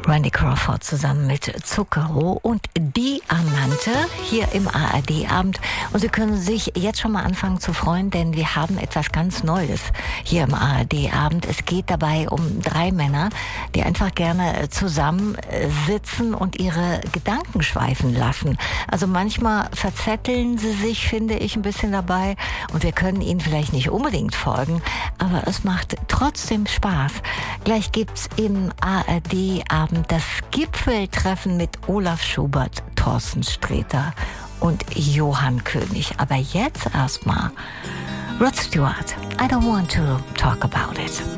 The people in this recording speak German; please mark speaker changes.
Speaker 1: Randy Crawford zusammen mit Zucchero und Diamante hier im ARD-Abend. Und Sie können sich jetzt schon mal anfangen zu freuen, denn wir haben etwas ganz Neues hier im ARD-Abend. Es geht dabei um 3 Männer, die einfach gerne zusammen sitzen und ihre Gedanken schweifen lassen. Also manchmal verzetteln sie sich, finde ich, ein bisschen dabei. Und wir können ihnen vielleicht nicht unbedingt folgen, aber es macht trotzdem Spaß. Gleich gibt's im ARD-Abend das Gipfeltreffen mit Olaf Schubert, Thorsten Sträter und Johann König. Aber jetzt erstmal Rod Stewart. I don't want to talk about it.